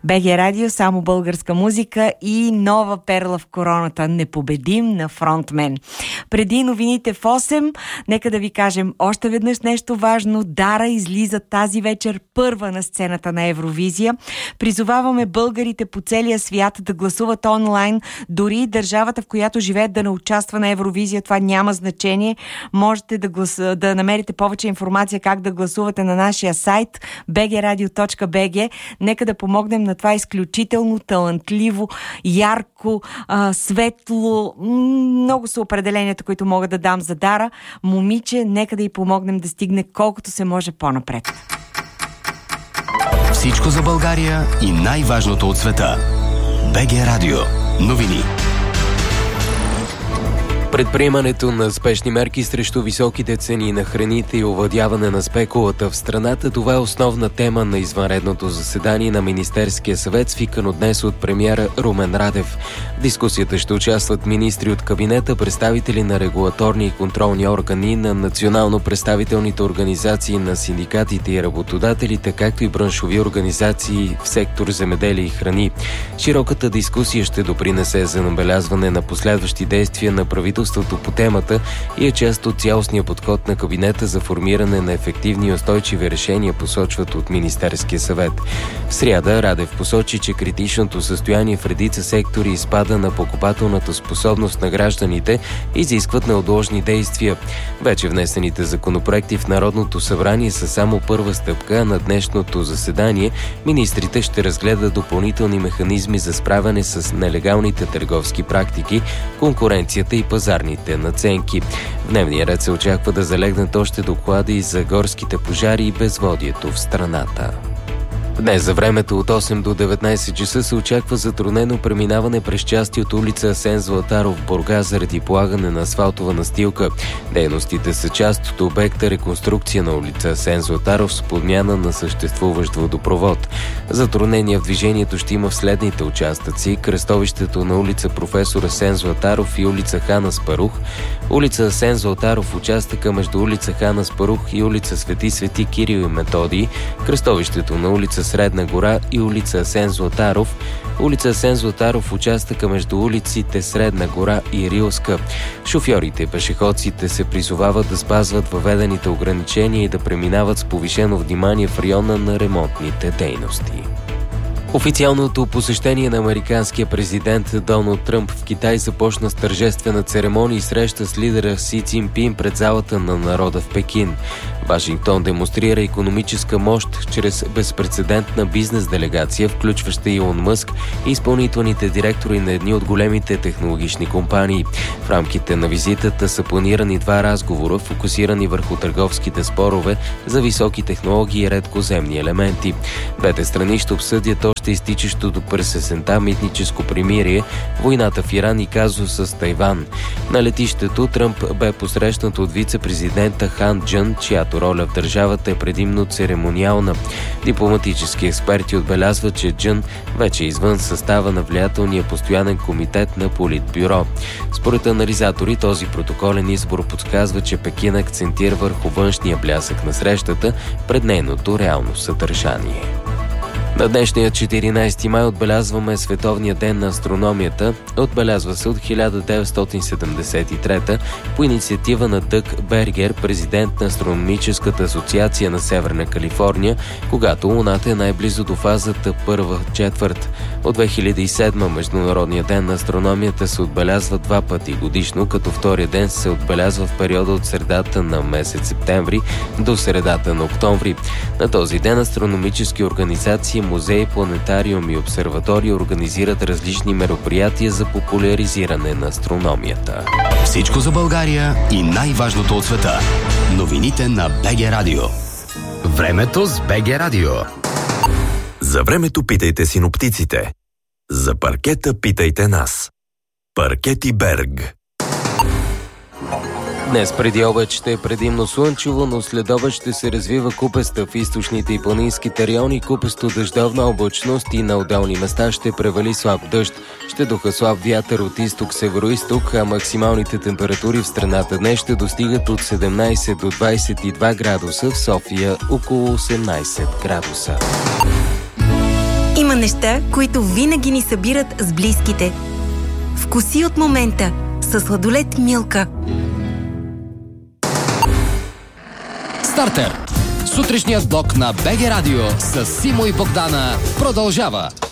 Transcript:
БГ Радио, само българска музика и нова перла в короната. Непобедим на фронтмен. Преди новините в 8, нека да ви кажем още веднъж нещо важно. Дара излиза тази вечер първа на сцената на Евровизия. Призоваваме българите по целия свят да гласуват онлайн. Дори държавата, в която живеят, да не участва на Евровизия. Това няма значение. Можете да намерите повече информация как да гласувате на нашия сайт bgradio.bg. Нека да помогнем на това изключително талантливо, ярко, светло. Много са определенията, които мога да дам за Дара. Момиче, нека да й помогнем да стигне колкото се може по-напред. Всичко за България и най-важното от света. БГ Радио. Новини. Предприемането на спешни мерки срещу високите цени на храните и овладяване на спекулата в страната, това е основна тема на извънредното заседание на Министерския съвет, свикано днес от премиера Румен Радев. В дискусията ще участват министри от кабинета, представители на регулаторни и контролни органи, на национално представителните организации на синдикатите и работодателите, както и браншови организации в сектор земеделие и храни. Широката дискусия ще допринесе за набелязване на последващи действия на правителството по темата и е част от цялостния подход на кабинета за формиране на ефективни и устойчиви решения, посочват от Министерския съвет. В сряда Радев посочи, че критичното състояние в редица сектори и спада на покупателната способност на гражданите изискват неотложни действия. Вече внесените законопроекти в Народното събрание са само първа стъпка. На днешното заседание министрите ще разгледат допълнителни механизми за справяне с нелегалните търговски практики, конкуренцията и пазарните наценки. В дневния ред се очаква да залегнат още доклади за горските пожари и безводието в страната. Днес за времето от 8 до 19 часа се очаква затруднено преминаване през части от улица Асен Златаров в Бургас заради полагане на асфалтова настилка. Дейностите са част от обекта реконструкция на улица Асен Златаров с подмяна на съществуващ водопровод. Затруднения в движението ще има в следните участъци: кръстовището на улица Професор Асен Златаров и улица Хан Аспарух, улица Асен Златаров, участъка между улица Хан Аспарух и улица Свети Кирил и Методий, кръстовището на улица Средна гора и улица Асен Златаров, улица Асен Златаров, участъка между улиците Средна гора и Рилска. Шофьорите и пешеходците се призовават да спазват въведените ограничения и да преминават с повишено внимание в района на ремонтните дейности. Официалното посещение на американския президент Доналд Тръмп в Китай започна с тържествена церемония и среща с лидера Си Цзинпин пред залата на народа в Пекин. Вашингтон демонстрира икономическа мощ чрез безпрецедентна бизнес делегация, включваща Илон Мъск и изпълнителните директори на едни от големите технологични компании. В рамките на визитата са планирани 2 разговора, фокусирани върху търговските спорове за високи технологии и редкоземни елементи. Двете страни ще обсъдят още изтичащото през есента митническо примирие, войната в Иран и казуса с Тайван. На летището Тръмп бе посрещнат от вице-президента Хан Джън, чиято роля в държавата е предимно церемониална. Дипломатически експерти отбелязват, че Джън вече е извън състава на влиятелния постоянен комитет на Политбюро. Според анализатори, този протоколен избор подсказва, че Пекин акцентира върху външния блясък на срещата пред нейното реално съдържание. На днешния 14 май отбелязваме Световния ден на астрономията. Отбелязва се от 1973 по инициатива на Дъг Бергер, президент на Астрономическата асоциация на Северна Калифорния, когато Луната е най-близо до фазата първа четвърт. От 2007 Международния ден на астрономията се отбелязва 2 пъти годишно, като втория ден се отбелязва в периода от средата на месец септември до средата на октомври. На този ден астрономически организации, музеи, планетариум и обсерватории организират различни мероприятия за популяризиране на астрономията. Всичко за България и най-важното от света. Новините на БГ Радио. Времето с БГ Радио. За времето питайте синоптиците. За паркета питайте нас. Паркети Берг. Днес преди обед ще е предимно слънчево, но след обед ще се развива купеста в източните и планинските райони, купесто дъждовна облачност и на отделни места ще превали слаб дъжд. Ще духа слаб вятър от изток-североизток, а максималните температури в страната днес ще достигат от 17 до 22 градуса, в София около 18 градуса. Има неща, които винаги ни събират с близките. Вкуси от момента със сладолед Милка. Стартер. Сутрешният блок на БГ Радио с Симо и Богдана продължава.